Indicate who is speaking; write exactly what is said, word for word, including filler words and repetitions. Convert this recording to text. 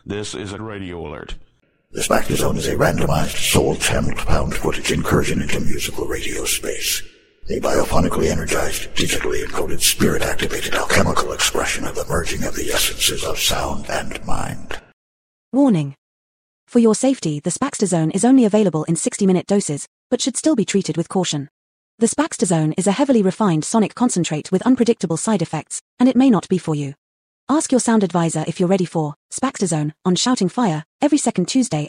Speaker 1: This is a radio alert.
Speaker 2: The Spectre Zone is a randomized, soul-channeled found footage incursion into musical radio space. A biophonically energized, digitally encoded, spirit-activated alchemical expression of the merging of the essences of sound and mind.
Speaker 3: Warning. For your safety, the Spaxter Zone is only available in sixty-minute doses, but should still be treated with caution. The Spaxter Zone is a heavily refined sonic concentrate with unpredictable side effects, and it may not be for you. Ask your sound advisor if you're ready for Spaxter Zone on Shouting Fire every second Tuesday